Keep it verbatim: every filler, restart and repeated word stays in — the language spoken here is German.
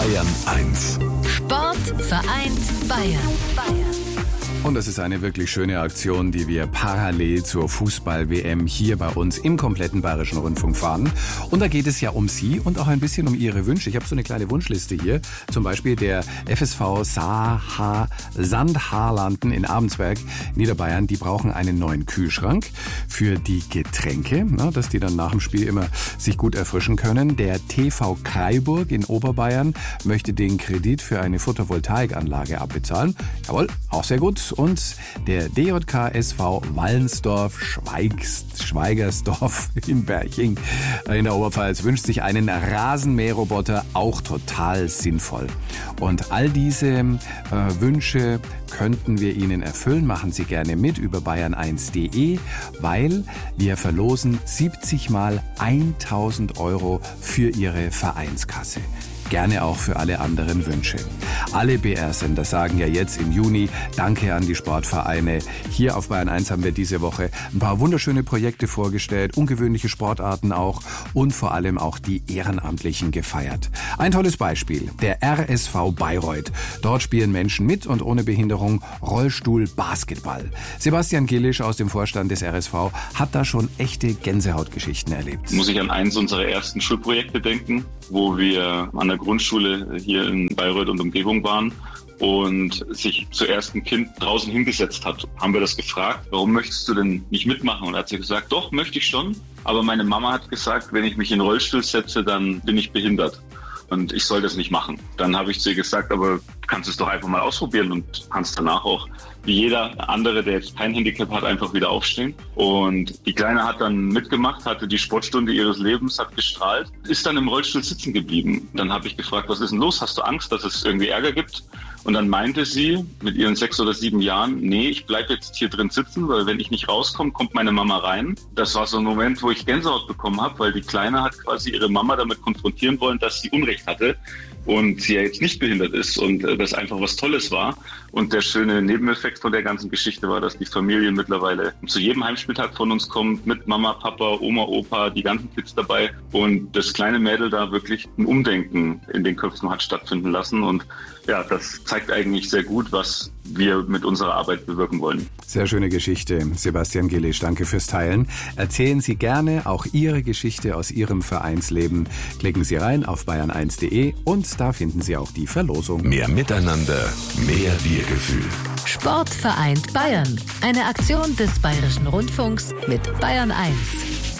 Bayern eins. Sport vereint Bayern. Und das ist eine wirklich schöne Aktion, die wir parallel zur Fußball-W M hier bei uns im kompletten Bayerischen Rundfunk fahren. Und da geht es ja um Sie und auch ein bisschen um Ihre Wünsche. Ich habe so eine kleine Wunschliste hier. Zum Beispiel der F S V Saha Sandhaarlanden in Abensberg, Niederbayern. Die brauchen einen neuen Kühlschrank für die Getränke, na, dass die dann nach dem Spiel immer sich gut erfrischen können. Der T V Kreiburg in Oberbayern möchte den Kredit für eine Photovoltaikanlage abbezahlen. Jawohl, auch sehr gut. Und der D J K S V Wallensdorf Schweigst, Schweigersdorf in Berching in der Oberpfalz wünscht sich einen Rasenmäherroboter, auch total sinnvoll. Und all diese äh, Wünsche könnten wir Ihnen erfüllen. Machen Sie gerne mit über bayern eins punkt de, weil wir verlosen siebzig mal tausend Euro für Ihre Vereinskasse. Gerne auch für alle anderen Wünsche. Alle B R-Sender sagen ja jetzt im Juni Danke an die Sportvereine. Hier auf Bayern eins haben wir diese Woche ein paar wunderschöne Projekte vorgestellt, ungewöhnliche Sportarten auch und vor allem auch die Ehrenamtlichen gefeiert. Ein tolles Beispiel, der R S V Bayreuth. Dort spielen Menschen mit und ohne Behinderung Rollstuhl-Basketball. Sebastian Gillisch aus dem Vorstand des R S V hat da schon echte Gänsehautgeschichten erlebt. Muss ich an eins unserer ersten Schulprojekte denken, wo wir an der Grundschule hier in Bayreuth und Umgebung waren und sich zuerst ein Kind draußen hingesetzt hat. Haben wir das gefragt, warum möchtest du denn nicht mitmachen? Und er hat sie gesagt, doch, möchte ich schon, aber meine Mama hat gesagt, wenn ich mich in den Rollstuhl setze, dann bin ich behindert und ich soll das nicht machen. Dann habe ich zu ihr gesagt, aber du kannst es doch einfach mal ausprobieren und kannst danach auch, wie jeder andere, der jetzt kein Handicap hat, einfach wieder aufstehen. Und die Kleine hat dann mitgemacht, hatte die Sportstunde ihres Lebens, hat gestrahlt, ist dann im Rollstuhl sitzen geblieben. Dann habe ich gefragt, was ist denn los? Hast du Angst, dass es irgendwie Ärger gibt? Und dann meinte sie mit ihren sechs oder sieben Jahren, nee, ich bleibe jetzt hier drin sitzen, weil wenn ich nicht rauskomme, kommt meine Mama rein. Das war so ein Moment, wo ich Gänsehaut bekommen habe, weil die Kleine hat quasi ihre Mama damit konfrontieren wollen, dass sie Unrecht hatte und sie ja jetzt nicht behindert ist und das einfach was Tolles war. Und der schöne Nebeneffekt von der ganzen Geschichte war, dass die Familie mittlerweile zu jedem Heimspieltag von uns kommt, mit Mama, Papa, Oma, Opa, die ganzen Kids dabei. Und das kleine Mädel da wirklich ein Umdenken in den Köpfen hat stattfinden lassen. Und ja, das zeigt eigentlich sehr gut, was wir mit unserer Arbeit bewirken wollen. Sehr schöne Geschichte, Sebastian Gillisch. Danke fürs Teilen. Erzählen Sie gerne auch Ihre Geschichte aus Ihrem Vereinsleben. Klicken Sie rein auf bayern eins punkt de und da finden Sie auch die Verlosung. Mehr Miteinander, mehr Wir-Gefühl. Sport vereint Bayern. Eine Aktion des Bayerischen Rundfunks mit Bayern eins.